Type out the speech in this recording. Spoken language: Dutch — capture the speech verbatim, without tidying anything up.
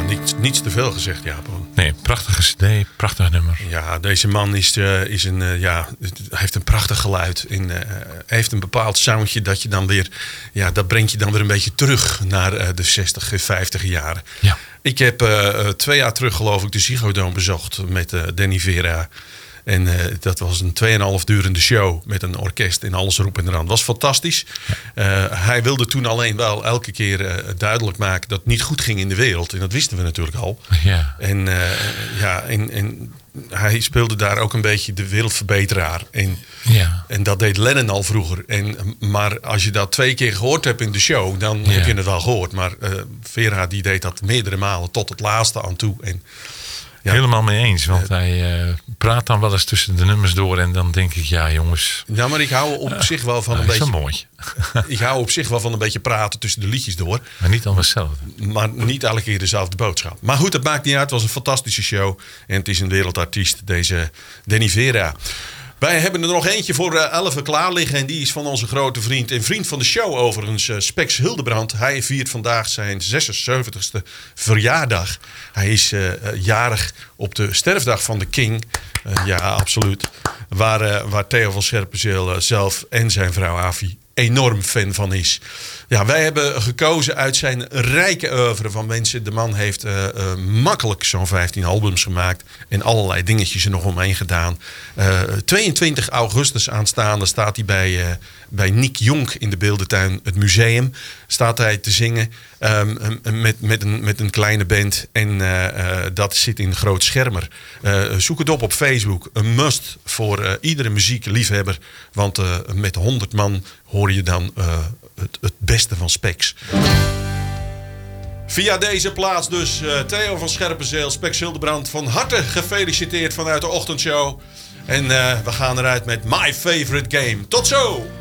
niets, niets te veel gezegd, Jaap. Nee, prachtige cd, prachtig nummer. Ja, deze man is, uh, is een, uh, ja, heeft een prachtig geluid. En uh, heeft een bepaald soundje dat je dan weer... Ja, dat brengt je dan weer een beetje terug naar uh, de zestig, vijftig jaren. Ja. Ik heb uh, twee jaar terug, geloof ik, de Ziggo Dome bezocht met uh, Danny Vera. En uh, dat was een tweeënhalf durende show met een orkest en alles erop en eraan. Was fantastisch. Uh, hij wilde toen alleen wel elke keer uh, duidelijk maken dat het niet goed ging in de wereld. En dat wisten we natuurlijk al. Ja. En, uh, ja, en, en hij speelde daar ook een beetje de wereldverbeteraar. En, ja. en dat deed Lennon al vroeger. En, maar als je dat twee keer gehoord hebt in de show, dan ja. heb je het wel gehoord. Maar uh, Vera die deed dat meerdere malen tot het laatste aan toe. En, ja. Helemaal mee eens, want hij uh, praat dan wel eens tussen de nummers door en dan denk ik, ja jongens. Ja, maar ik hou op uh, zich wel van uh, een beetje. Zo mooi. Ik hou op zich wel van een beetje praten tussen de liedjes door. Maar niet allemaal hetzelfde. Maar niet elke keer dezelfde boodschap. Maar goed, het maakt niet uit. Het was een fantastische show. En het is een wereldartiest, deze Danny Vera. Wij hebben er nog eentje voor uh, elf klaar liggen. En die is van onze grote vriend en vriend van de show overigens, uh, Spex Hildebrand. Hij viert vandaag zijn zesenzeventigste verjaardag. Hij is uh, jarig op de sterfdag van de King. Uh, ja, absoluut. Waar, uh, waar Theo van Scherpenzeel uh, zelf en zijn vrouw Avi enorm fan van is. Ja, wij hebben gekozen uit zijn rijke oeuvre van mensen. De man heeft uh, uh, makkelijk zo'n vijftien albums gemaakt. En allerlei dingetjes er nog omheen gedaan. Uh, tweeëntwintig augustus aanstaande staat hij bij, uh, bij Nick Jonk in de Beeldentuin, het museum. Staat hij te zingen um, met, met, een, met een kleine band. En uh, uh, dat zit in Groot Schermer. Uh, zoek het op op Facebook. Een must voor uh, iedere muziekliefhebber. Want uh, met honderd man hoor je dan uh, het, het beste van Spex. Via deze plaats dus uh, Theo van Scherpenzeel, Spex Hildebrand, van harte gefeliciteerd vanuit de ochtendshow. En uh, we gaan eruit met My Favorite Game. Tot zo!